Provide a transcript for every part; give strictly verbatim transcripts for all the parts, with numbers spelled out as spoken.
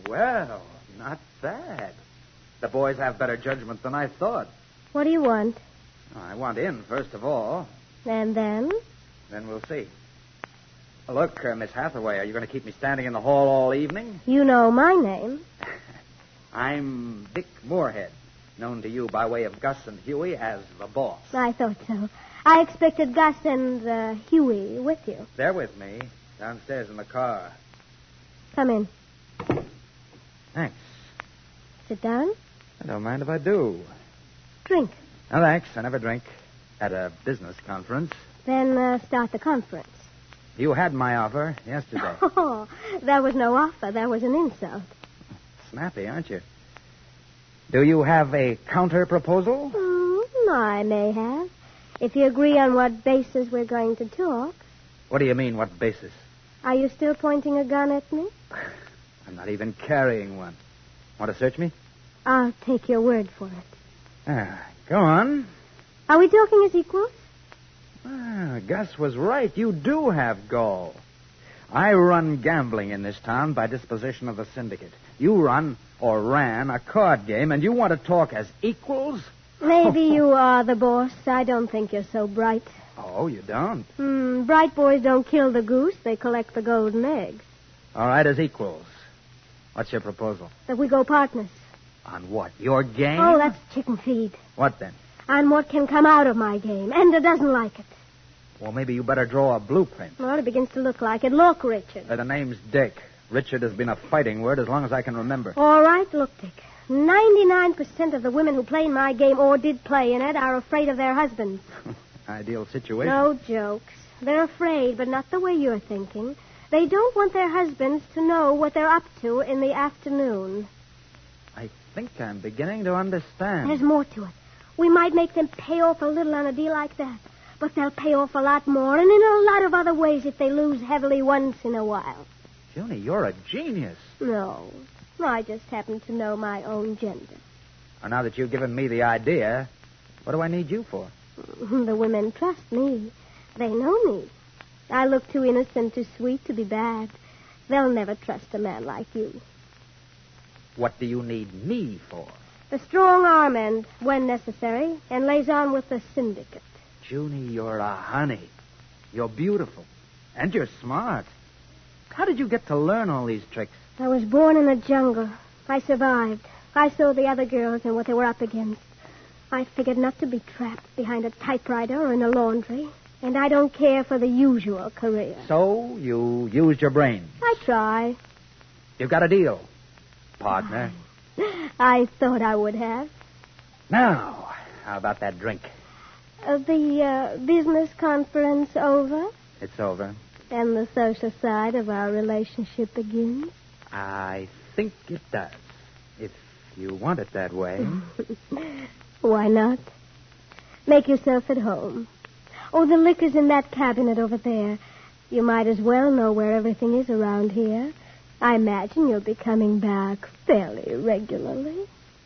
Well, not bad. The boys have better judgment than I thought. What do you want? I want in, first of all. And then? Then we'll see. Look, uh, Miss Hathaway, are you going to keep me standing in the hall all evening? You know my name. I'm Dick Moorhead, known to you by way of Gus and Huey as the boss. I thought so. I expected Gus and uh, Huey with you. They're with me, downstairs in the car. Come in. Thanks. Sit down. I don't mind if I do. Drink. No, thanks. I never drink. At a business conference. Then uh, start the conference. You had my offer yesterday. Oh, that was no offer. That was an insult. Snappy, aren't you? Do you have a counter proposal? Mm, I may have. If you agree on what basis we're going to talk. What do you mean, what basis? Are you still pointing a gun at me? I'm not even carrying one. Want to search me? I'll take your word for it. Ah, go on. Are we talking as equals? Ah, Gus was right. You do have gall. I run gambling in this town by disposition of the syndicate. You run, or ran, a card game, and you want to talk as equals? Maybe you are the boss. I don't think you're so bright. Oh, you don't? Hmm, bright boys don't kill the goose. They collect the golden eggs. All right, as equals. What's your proposal? That we go partners. On what? Your game? Oh, that's chicken feed. What then? On what can come out of my game. Ender doesn't like it. Well, maybe you better draw a blueprint. Well, it begins to look like it. Look, Richard. Uh, the name's Dick. Richard has been a fighting word as long as I can remember. All right, look, Dick. ninety-nine percent of the women who play in my game or did play in it are afraid of their husbands. Ideal situation. No jokes. They're afraid, but not the way you're thinking. They don't want their husbands to know what they're up to in the afternoon. I think I'm beginning to understand. There's more to it. We might make them pay off a little on a deal like that, but they'll pay off a lot more, and in a lot of other ways if they lose heavily once in a while. Junie, you're a genius. No, I just happen to know my own gender. Well, now that you've given me the idea, what do I need you for? The women trust me. They know me. I look too innocent, too sweet to be bad. They'll never trust a man like you. What do you need me for? The strong arm end, when necessary, and liaison with the syndicate. Junie, you're a honey. You're beautiful. And you're smart. How did you get to learn all these tricks? I was born in the jungle. I survived. I saw the other girls and what they were up against. I figured not to be trapped behind a typewriter or in a laundry. And I don't care for the usual career. So you used your brain. I try. You've got a deal, partner. I thought I would have. Now, how about that drink? Uh, the uh, business conference over? It's over. And the social side of our relationship begins? I think it does. If you want it that way. Why not? Make yourself at home. Oh, the liquor's in that cabinet over there. You might as well know where everything is around here. I imagine you'll be coming back fairly regularly.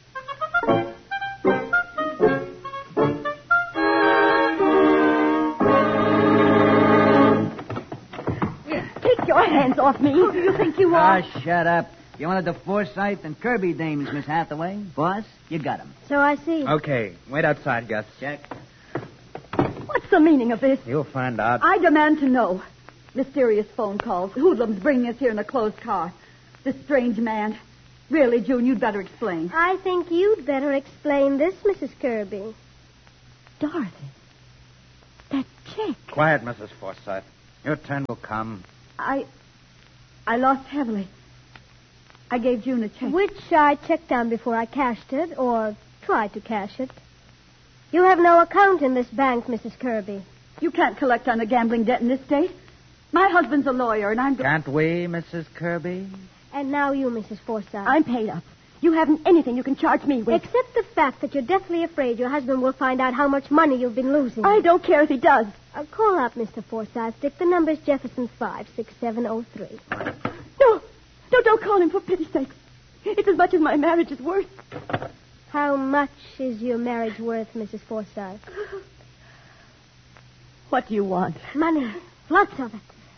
Take your hands off me. Who do you think you are? Ah, shut up. You wanted the Forsyth and Kirby dames, Miss Hathaway. Boss, you got them. So I see. Okay, wait outside, Gus. Check. What's the meaning of this? You'll find out. I demand to know. Mysterious phone calls. Hoodlums bringing us here in a closed car. This strange man. Really, June, you'd better explain. I think you'd better explain this, Missus Kirby. Dorothy. That check. Quiet, Missus Forsyth. Your turn will come. I... I lost heavily. I gave June a check. Which I checked on before I cashed it, or tried to cash it. You have no account in this bank, Missus Kirby. You can't collect on a gambling debt in this state. My husband's a lawyer, and I'm... Can't we, Missus Kirby? And now you, Missus Forsyth. I'm paid up. You haven't anything you can charge me with. Except the fact that you're deathly afraid your husband will find out how much money you've been losing. I don't care if he does. Uh, call up, Mister Forsyth. Dick, the number's Jefferson five six seven oh three. No. No, don't call him, for pity's sake. It's as much as my marriage is worth. How much is your marriage worth, Missus Forsyth? What do you want? Money. Lots of it.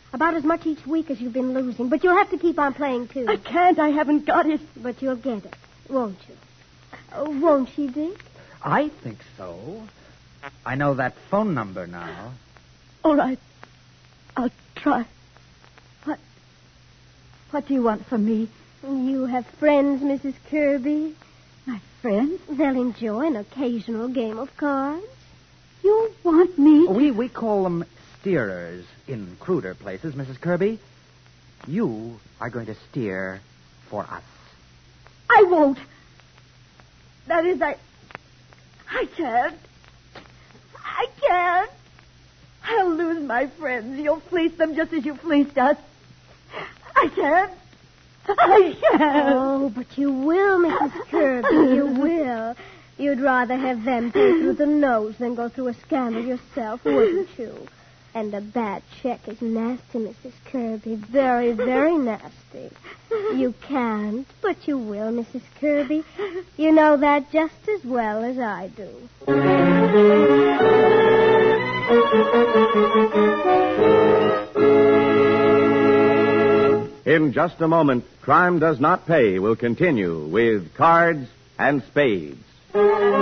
About as much each week as you've been losing. But you'll have to keep on playing, too. I can't. I haven't got it. But you'll get it, won't you? Oh, won't she, Dick? I think so. I know that phone number now. All right. I'll try. What? What do you want from me? You have friends, Missus Kirby. My friends? They'll enjoy an occasional game of cards. You want me to... We, we call them steerers in cruder places, Missus Kirby. You are going to steer for us. I won't. That is, I... I can't. I can't. I'll lose my friends. You'll fleece them just as you fleeced us. I can't. I can't. Oh, but you will, Missus Kirby. You will. You'd rather have them pay through the nose than go through a scandal yourself, wouldn't you? And a bad check is nasty, Missus Kirby. Very, very nasty. You can't, but you will, Missus Kirby. You know that just as well as I do. In just a moment, Crime Does Not Pay will continue with Cards and Spades.